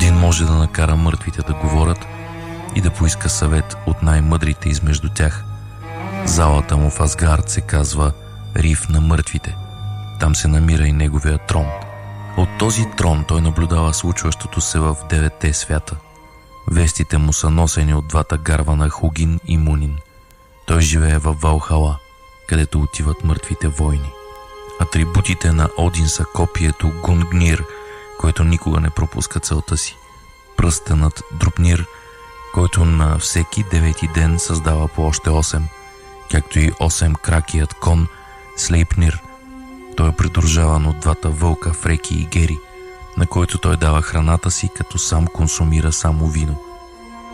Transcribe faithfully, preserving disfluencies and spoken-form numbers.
Один може да накара мъртвите да говорят и да поиска съвет от най-мъдрите измежду тях. Залата му в Асгард се казва Рив на мъртвите. Там се намира и неговия трон. От този трон той наблюдава случващото се в деветте свята. Вестите му са носени от двата гарвана Хугин и Мунин. Той живее в Валхала, където отиват мъртвите войни. Атрибутите на Один са копието Гунгнир, който никога не пропуска целта си, пръстенът Друпнир, който на всеки девети ден създава по още осем, както и осем кракият кон Слейпнир. Той е придружаван от двата вълка Фреки и Гери, на който той дава храната си, като сам консумира само вино.